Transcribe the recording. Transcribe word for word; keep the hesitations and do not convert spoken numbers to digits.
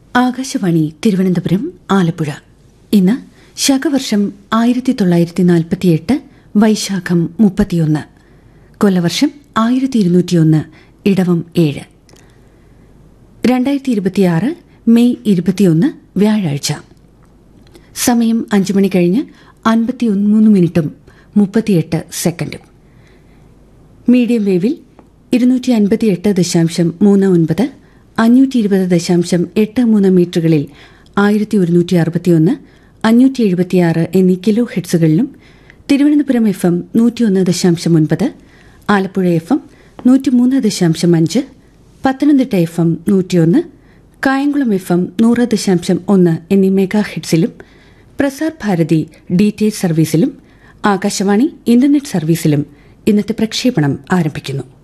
ആകാശവാണി തിരുവനന്തപുരം ആലപ്പുഴ. ഇന്ന് ശകവർഷം ആയിരത്തി തൊള്ളായിരത്തി നാൽപ്പത്തിയെട്ട് വൈശാഖം മുപ്പത്തിയൊന്ന്, കൊല്ലവർഷം ആയിരത്തി ഇരുന്നൂറ്റിയൊന്ന് ഇടവം ഏഴ്, രണ്ടായിരത്തി ഇരുപത്തിയാറ് മെയ് ഇരുപത്തിയൊന്ന് വ്യാഴാഴ്ച. സമയം അഞ്ചു മണി കഴിഞ്ഞ് അൻപത്തിയൊന്ന് മിനിറ്റും മുപ്പത്തിയെട്ട് സെക്കൻഡും. മീഡിയം വേവിൽ ഇരുന്നൂറ്റി അൻപത്തിയെട്ട് ദശാംശം മൂന്ന് ഒൻപത്, അഞ്ഞൂറ്റി ഇരുപത് ദശാംശം എട്ട് മൂന്ന് മീറ്ററുകളിൽ ആയിരത്തി ഒരുന്നൂറ്റി അറുപത്തിയൊന്ന്, അഞ്ഞൂറ്റി എഴുപത്തിയാറ് എന്നീ കിലോ ഹെഡ്സുകളിലും, തിരുവനന്തപുരം എഫ് എം നൂറ്റിയൊന്ന് ദശാംശം ഒൻപത്, ആലപ്പുഴ എഫ് എം നൂറ്റിമൂന്ന് ദശാംശം അഞ്ച്, പത്തനംതിട്ട എഫ് എം നൂറ്റിയൊന്ന്, കായംകുളം എഫ് എം നൂറ് ദശാംശം ഒന്ന് എന്നീ mega ഹെഡ്സിലും, Prasar Bharati D T H സർവീസിലും, Akashvani internet സർവീസിലും ഇന്നത്തെ പ്രക്ഷേപണം ആരംഭിക്കുന്നു.